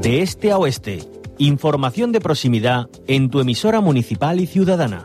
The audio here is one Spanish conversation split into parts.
De este a oeste, información de proximidad en tu emisora municipal y ciudadana.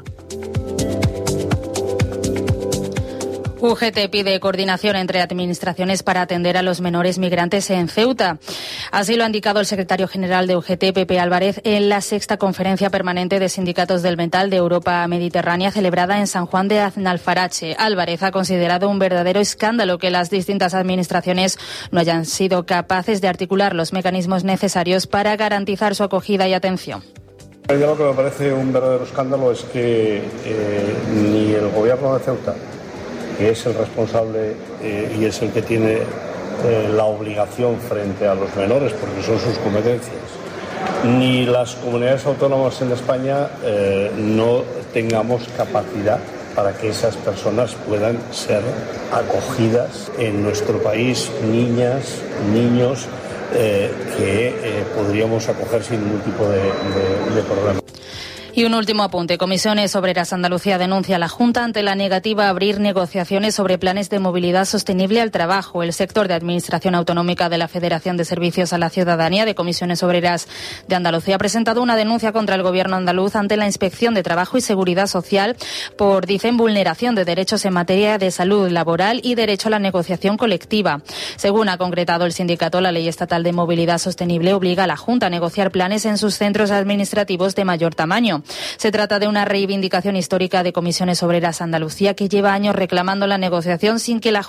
UGT pide coordinación entre administraciones para atender a los menores migrantes en Ceuta. Así lo ha indicado el secretario general de UGT, Pepe Álvarez, en la 6ª Conferencia Permanente de Sindicatos del Metal de Europa Mediterránea celebrada en San Juan de Aznalfarache. Álvarez ha considerado un verdadero escándalo que las distintas administraciones no hayan sido capaces de articular los mecanismos necesarios para garantizar su acogida y atención. Lo que me parece un verdadero escándalo es que ni el gobierno de Ceuta, que es el responsable y es el que tiene la obligación frente a los menores, porque son sus competencias, ni las comunidades autónomas en España no tengamos capacidad para que esas personas puedan ser acogidas en nuestro país, niñas, niños que podríamos acoger sin ningún tipo de problema. Y un último apunte. Comisiones Obreras Andalucía denuncia a la Junta ante la negativa a abrir negociaciones sobre planes de movilidad sostenible al trabajo. El sector de Administración Autonómica de la Federación de Servicios a la Ciudadanía de Comisiones Obreras de Andalucía ha presentado una denuncia contra el Gobierno andaluz ante la Inspección de Trabajo y Seguridad Social por, dicen, vulneración de derechos en materia de salud laboral y derecho a la negociación colectiva. Según ha concretado el sindicato, la Ley Estatal de Movilidad Sostenible obliga a la Junta a negociar planes en sus centros administrativos de mayor tamaño. Se trata de una reivindicación histórica de Comisiones Obreras Andalucía que lleva años reclamando la negociación sin que la